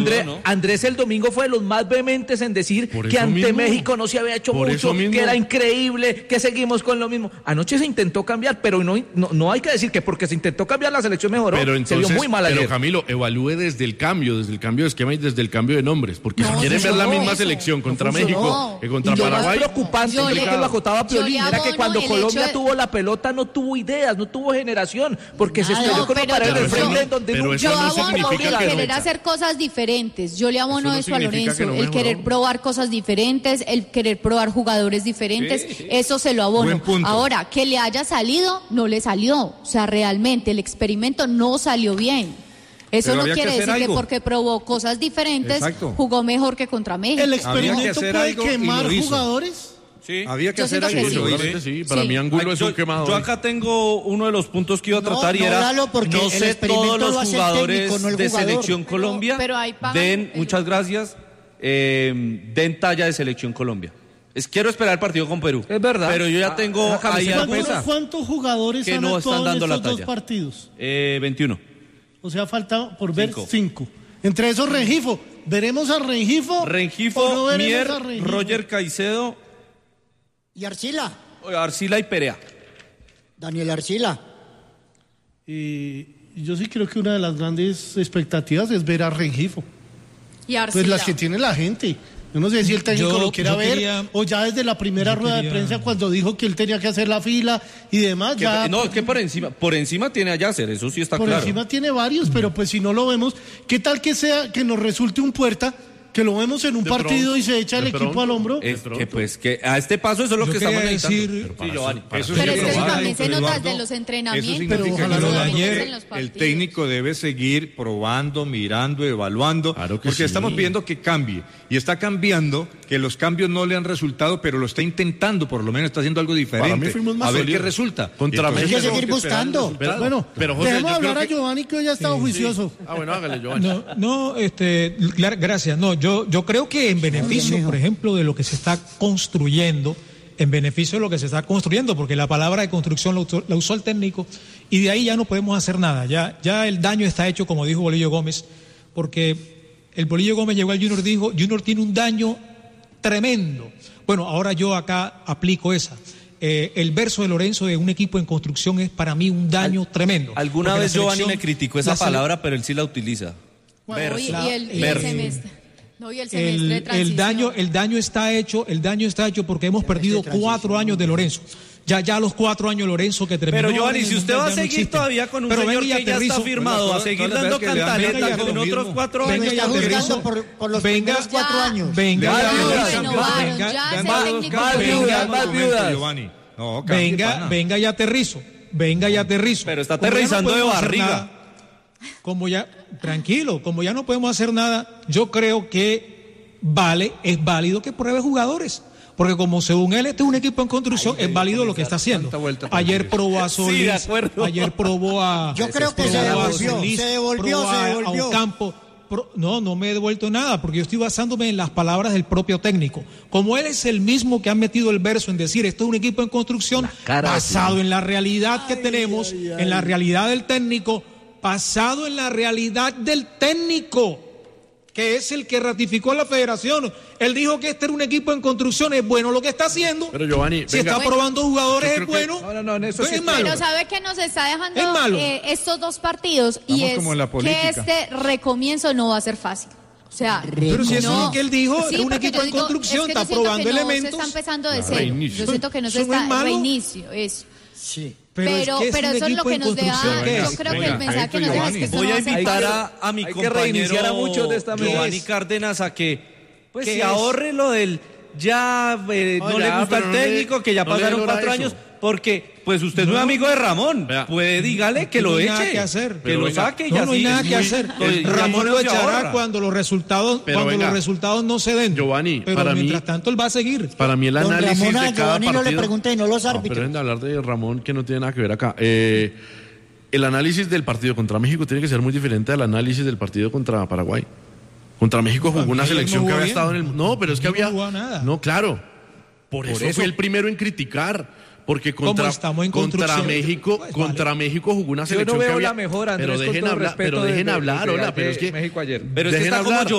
Andrés el domingo fue de los más vehementes en decir que ante México no se había hecho mucho, que era increíble, que seguimos con lo mismo. Anoche se intentó cambiar, pero no hay que decir que porque se intentó cambiar la selección mejoró. Pero entonces, se vio muy mal ayer. Pero Camilo, evalúe desde el cambio de esquema y desde el cambio de nombres, porque si quieren ver la misma selección contra México que contra Paraguay. Lo más preocupante que lo acotaba Piolín era que cuando Colombia tuvo la pelota no tuvo ideas, no tuvo generación, porque se estrelló con un pared del frente en donde yo abono el querer hacer cosas diferentes. Yo le abono eso a Lorenzo, el querer probar cosas diferentes, el querer probar jugadores diferentes, eso se lo abono. Ahora, que le haya salido, no le salió. O sea, realmente el experimento no salió bien. Eso no quiere decir que porque probó cosas diferentes, jugó mejor que contra México. ¿El experimento puede quemar jugadores? Sí. Había que hacer algo. Sí. Para mí Angulo es un quemador. Yo acá tengo uno de los puntos que iba a tratar y era, no sé todos los jugadores de Selección Colombia muchas gracias, den talla de Selección Colombia. Quiero esperar el partido con Perú. Es verdad. Pero yo ya tengo ahí ¿Cuántos jugadores que no están dando la talla? 2 partidos? 21. O sea, falta por ver 5. Entre esos Rengifo. ¿Veremos a Rengifo? Rengifo, Mier, Roger Caicedo y Arcila. Arcila y Perea. Daniel Arcila. Yo sí creo que una de las grandes expectativas es ver a Rengifo. Y Arcila. Pues las que tiene la gente. Yo no sé si el técnico lo quiera ver o ya desde la primera rueda de prensa cuando dijo que él tenía que hacer la fila y demás. Que por encima tiene a Yasser, eso sí está claro. Por encima tiene varios, pero pues si no lo vemos, ¿qué tal que sea que nos resulte un Puerta? Que lo vemos en un partido y se echa el equipo al hombro. Que a este paso eso es lo que estamos necesitando. Pero es que eso también se nota desde los entrenamientos. Eso significa que lo de ayer el técnico debe seguir probando, mirando, evaluando, porque estamos pidiendo que cambie. Y está cambiando, que los cambios no le han resultado, pero lo está intentando, por lo menos está haciendo algo diferente. Para mí fuimos más ver qué resulta. Hay que seguir buscando. Bueno, dejemos hablar a Giovanni, que hoy ha estado juicioso. Bueno, hágale, Giovanni. Gracias. No, yo creo que en beneficio, por ejemplo, de lo que se está construyendo, porque la palabra de construcción la usó el técnico, y de ahí ya no podemos hacer nada. Ya el daño está hecho, como dijo Bolillo Gómez, porque el Bolillo Gómez llegó al Junior y dijo, Junior tiene un daño tremendo. Bueno, ahora yo acá aplico esa. El verso de Lorenzo de un equipo en construcción es para mí un daño tremendo. Alguna vez Giovanni me criticó esa palabra, pero él sí la utiliza. Y el semestre. No, y el semestre de transición. El daño está hecho porque hemos perdido 4 años de Lorenzo. Ya los 4 años Lorenzo que terminó. Pero Giovanni, si usted va a seguir todavía con un señor que ya está firmado, a seguir dando cantaleta con otros 4 años. Venga, juzgando por los primeros 4 años. Venga y aterrizo. Pero está aterrizando de barriga. Como ya no podemos hacer nada, yo creo que es válido que pruebe jugadores. Porque como según él este es un equipo en construcción, es válido lo que está haciendo. Ayer probó a Solís, ayer probó a... Yo creo que se devolvió. A Ocampo. No me he devuelto nada, porque yo estoy basándome en las palabras del propio técnico. Como él es el mismo que ha metido el verso en decir, esto es un equipo en construcción, basado en la realidad que tenemos, en la realidad del técnico, basado en la realidad del técnico, que es el que ratificó la federación. Él dijo que este era un equipo en construcción, es bueno lo que está haciendo. Pero Giovanni, si está probando jugadores es bueno. Eso sí es malo. Pero sabe que nos está dejando estos 2 partidos y es que este recomienzo no va a ser fácil. O sea, pero si eso es lo que él dijo, era un equipo en construcción, está probando elementos. Se está empezando de cero. Yo siento que no se está reinicio, eso. Sí. Pero eso es lo que nos deja. Yo creo que el mensaje que nos deja es que voy a invitar a mi compañero Giovanni Cárdenas a que se ahorre lo del no le gusta el técnico, que ya pasaron 4 años, porque pues usted es un amigo de Ramón, dígale que lo eche, que lo saque y así. No hay nada que hacer. Ramón lo echará cuando los resultados no se den. Giovanni, pero mientras tanto él va a seguir. Para mí el análisis de cada Giovanni partido... no le pregunte y no los árbitros. Pero dejen de hablar de Ramón, que no tiene nada que ver acá. El análisis del partido contra México tiene que ser muy diferente al análisis del partido contra Paraguay. Contra México jugó una selección que había estado en el... No, pero es que había... No, claro. Por eso fue el primero en criticar. Porque contra México, jugó una selección que había... Yo no veo la mejor, Andrés, pero dejen hablar, pero es que México ayer. Pero es que está como yo.